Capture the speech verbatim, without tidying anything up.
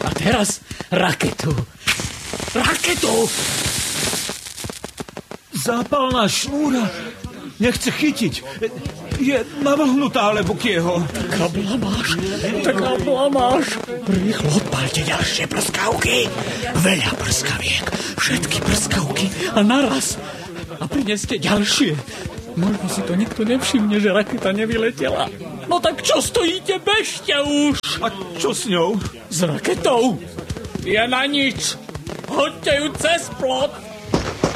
A teraz raketu. Raketu! Zápalná šnúra. Nechce chytiť. Je navlhnutá, alebo kieho. Taká blamáš, taká blamáš. Rýchlo odpálte ďalšie prskavky. Veľa prskaviek, všetky prskavky a naraz. A prineste ďalšie. Možno si to nikto nevšimne, že raketa nevyletela. No tak čo stojíte, bežte už. A čo s ňou? S raketou? Je na nič. Hoďte ju cez plot.